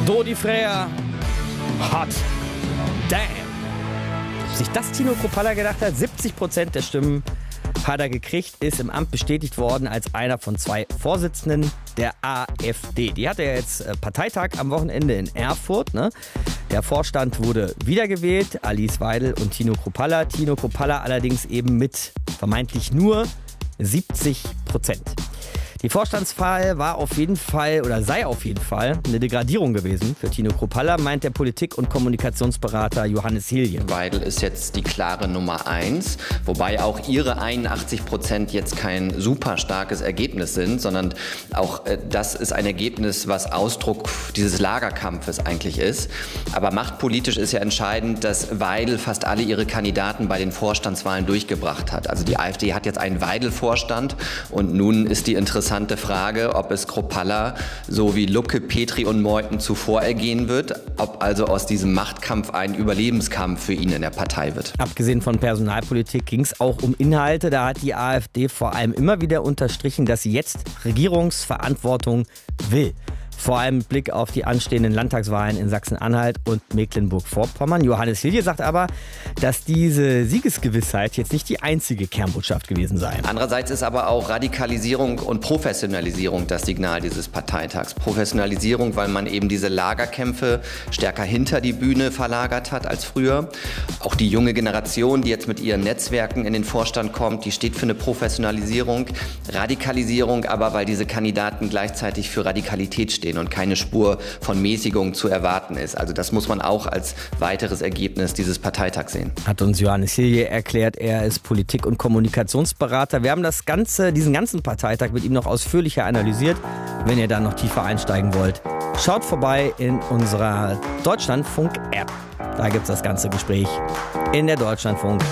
Dodi Freya, hot damn. Sich das Tino Kruppalla gedacht hat, 70% der Stimmen hat er gekriegt, ist im Amt bestätigt worden als einer von 2 Vorsitzenden der AfD. Die hatte ja jetzt Parteitag am Wochenende in Erfurt. Ne? Der Vorstand wurde wiedergewählt, Alice Weidel und Tino Kruppalla. Tino Kruppalla allerdings eben mit vermeintlich nur 70%. Die Vorstandswahl war auf jeden Fall oder sei auf jeden Fall eine Degradierung gewesen für Tino Kruppalla, meint der Politik- und Kommunikationsberater Johannes Hilje. Weidel ist jetzt die klare Nummer 1, wobei auch ihre 81% jetzt kein super starkes Ergebnis sind, sondern auch das ist ein Ergebnis, was Ausdruck dieses Lagerkampfes eigentlich ist. Aber machtpolitisch ist ja entscheidend, dass Weidel fast alle ihre Kandidaten bei den Vorstandswahlen durchgebracht hat. Also die AfD hat jetzt einen Weidel-Vorstand und nun ist die interessante Frage, ob es Kruppalla so wie Lucke, Petri und Meuthen zuvor ergehen wird, ob also aus diesem Machtkampf ein Überlebenskampf für ihn in der Partei wird. Abgesehen von Personalpolitik ging es auch um Inhalte. Da hat die AfD vor allem immer wieder unterstrichen, dass sie jetzt Regierungsverantwortung will. Vor allem mit Blick auf die anstehenden Landtagswahlen in Sachsen-Anhalt und Mecklenburg-Vorpommern. Johannes Hilje sagt aber, dass diese Siegesgewissheit jetzt nicht die einzige Kernbotschaft gewesen sei. Andererseits ist aber auch Radikalisierung und Professionalisierung das Signal dieses Parteitags. Professionalisierung, weil man eben diese Lagerkämpfe stärker hinter die Bühne verlagert hat als früher. Auch die junge Generation, die jetzt mit ihren Netzwerken in den Vorstand kommt, die steht für eine Professionalisierung. Radikalisierung aber, weil diese Kandidaten gleichzeitig für Radikalität stehen und keine Spur von Mäßigung zu erwarten ist. Also das muss man auch als weiteres Ergebnis dieses Parteitags sehen. Hat uns Johannes Hilje erklärt, er ist Politik- und Kommunikationsberater. Wir haben diesen ganzen Parteitag mit ihm noch ausführlicher analysiert. Wenn ihr da noch tiefer einsteigen wollt, schaut vorbei in unserer Deutschlandfunk-App. Da gibt es das ganze Gespräch in der Deutschlandfunk